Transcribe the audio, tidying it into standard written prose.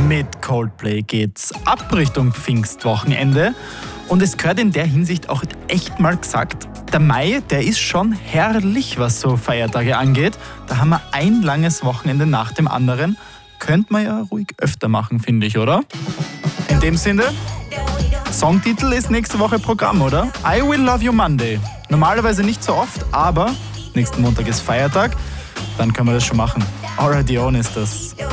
Mit Coldplay geht's ab Richtung Pfingstwochenende. Und es gehört in der Hinsicht auch echt mal gesagt, der Mai, der ist schon herrlich, was so Feiertage angeht. Da haben wir ein langes Wochenende nach dem anderen. Könnte man ja ruhig öfter machen, finde ich, oder? In dem Sinne, Songtitel ist nächste Woche Programm, oder? I Will Love You Monday. Normalerweise nicht so oft, aber nächsten Montag ist Feiertag. Dann können wir das schon machen. Already On ist das.